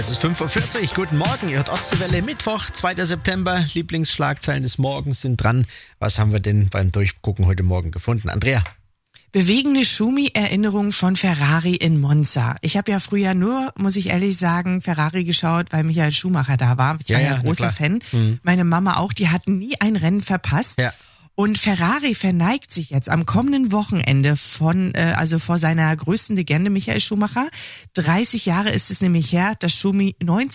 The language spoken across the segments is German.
Es ist 5:40 Uhr, guten Morgen, ihr hört Ostseewelle, Mittwoch, 2. September, Lieblingsschlagzeilen des Morgens sind dran. Was haben wir denn beim Durchgucken heute Morgen gefunden? Andrea? Bewegende Schumi-Erinnerung von Ferrari in Monza. Ich habe ja früher nur, muss ich ehrlich sagen, Ferrari geschaut, weil Michael Schumacher da war. Ich war ja großer Fan. Meine Mama auch, die hatten nie ein Rennen verpasst. Ja. Und Ferrari verneigt sich jetzt am kommenden Wochenende vor seiner größten Legende Michael Schumacher. 30 Jahre ist es nämlich her, dass Schumi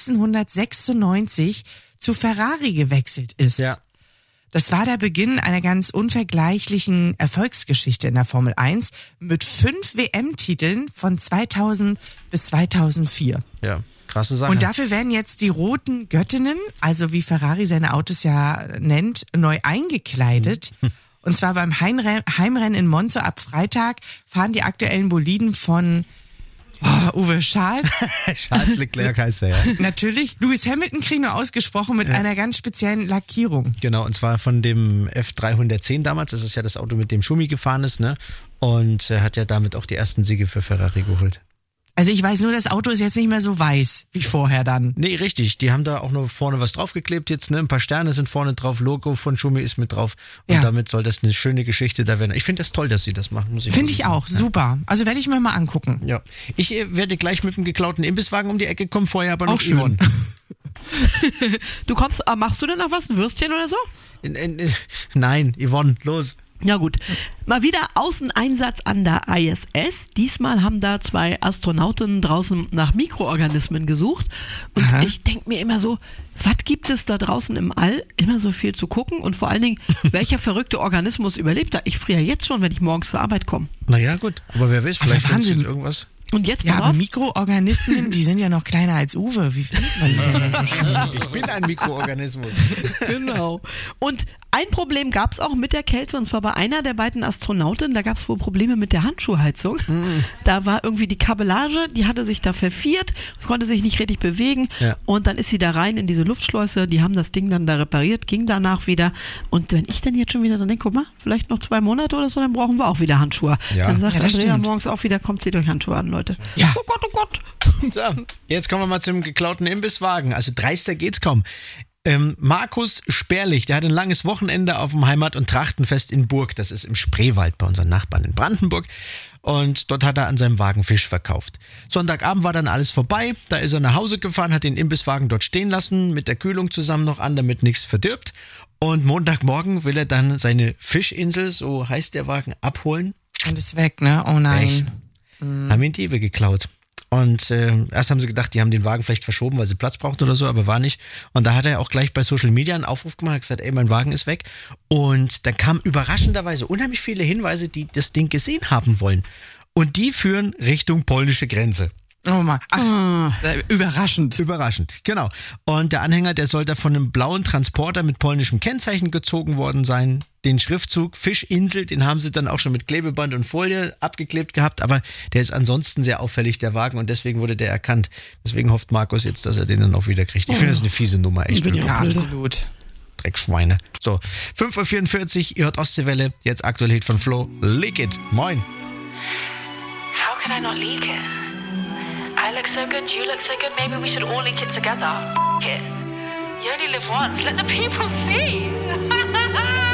1996 zu Ferrari gewechselt ist. Ja. Das war der Beginn einer ganz unvergleichlichen Erfolgsgeschichte in der Formel 1 mit 5 WM-Titeln von 2000 bis 2004. Ja, krasse Sache. Und dafür werden jetzt die roten Göttinnen, also wie Ferrari seine Autos ja nennt, neu eingekleidet. Und zwar beim Heimrennen in Monza ab Freitag fahren die aktuellen Boliden von Uwe Charles. Charles Leclerc heißt er, ja. Natürlich. Lewis Hamilton kriegt nur ausgesprochen mit einer ganz speziellen Lackierung. Genau, und zwar von dem F310 damals. Das ist ja das Auto, mit dem Schumi gefahren ist, ne? Und hat ja damit auch die ersten Siege für Ferrari geholt. Also ich weiß nur, das Auto ist jetzt nicht mehr so weiß wie vorher dann. Nee, richtig. Die haben da auch noch vorne was draufgeklebt jetzt, ne? Ein paar Sterne sind vorne drauf, Logo von Schumi ist mit drauf. Und damit soll das eine schöne Geschichte da werden. Ich finde das toll, dass sie das machen, muss ich sagen. Finde ich auch, super. Also werde ich mir mal angucken. Ja. Ich werde gleich mit dem geklauten Imbisswagen um die Ecke kommen, vorher aber noch auch schön. Yvonne. Du kommst, machst du denn noch was? Ein Würstchen oder so? Nein, Yvonne, los. Ja gut, mal wieder Außeneinsatz an der ISS. Diesmal haben da 2 Astronauten draußen nach Mikroorganismen gesucht. Und ich denke mir immer so, was gibt es da draußen im All? Immer so viel zu gucken und vor allen Dingen, welcher verrückte Organismus überlebt da? Ich friere jetzt schon, wenn ich morgens zur Arbeit komme. Naja gut, aber wer weiß, vielleicht findet irgendwas. Und jetzt aber Mikroorganismen, die sind ja noch kleiner als Uwe. Wie findet man die denn so schnell? Ich bin ein Mikroorganismus. Genau. Und ein Problem gab es auch mit der Kälte, und zwar bei einer der beiden Astronauten, da gab es wohl Probleme mit der Handschuhheizung. Da war irgendwie die Kabellage, die hatte sich da verviert, konnte sich nicht richtig bewegen und dann ist sie da rein in diese Luftschleuse, die haben das Ding dann da repariert, ging danach wieder und wenn ich dann jetzt schon wieder dann denke, guck mal, vielleicht noch 2 Monate oder so, dann brauchen wir auch wieder Handschuhe. Ja. Dann sagt Andrea morgens auch wieder, kommt sie durch Handschuhe an, Leute. Ja. Oh Gott, oh Gott. So, jetzt kommen wir mal zum geklauten Imbisswagen. Also dreister geht's kaum. Markus Sperlich, der hat ein langes Wochenende auf dem Heimat- und Trachtenfest in Burg. Das ist im Spreewald bei unseren Nachbarn in Brandenburg. Und dort hat er an seinem Wagen Fisch verkauft. Sonntagabend war dann alles vorbei. Da ist er nach Hause gefahren, hat den Imbisswagen dort stehen lassen, mit der Kühlung zusammen noch an, damit nichts verdirbt. Und Montagmorgen will er dann seine Fischinsel, so heißt der Wagen, abholen. Und ist weg, ne? Oh nein. Echt? Haben ihn Diebe geklaut. Und erst haben sie gedacht, die haben den Wagen vielleicht verschoben, weil sie Platz brauchten oder so, aber war nicht. Und da hat er auch gleich bei Social Media einen Aufruf gemacht, hat gesagt, ey, mein Wagen ist weg. Und da kamen überraschenderweise unheimlich viele Hinweise, die das Ding gesehen haben wollen. Und die führen Richtung polnische Grenze. Oh Mann. Ach, überraschend. Überraschend, genau. Und der Anhänger, der soll da von einem blauen Transporter mit polnischem Kennzeichen gezogen worden sein. Den Schriftzug Fischinsel, den haben sie dann auch schon mit Klebeband und Folie abgeklebt gehabt, aber der ist ansonsten sehr auffällig, der Wagen, und deswegen wurde der erkannt. Deswegen hofft Markus jetzt, dass er den dann auch wieder kriegt. Ich finde, das ist eine fiese Nummer, echt. Ja, absolut. Dreckschweine. So, 5:44 Uhr, ihr hört Ostseewelle, jetzt aktuell Hit von Flo, Leak It. Moin. How could I not leak it? I look so good, you look so good, maybe we should all leak it together. F*** it. You only live once, let the people see.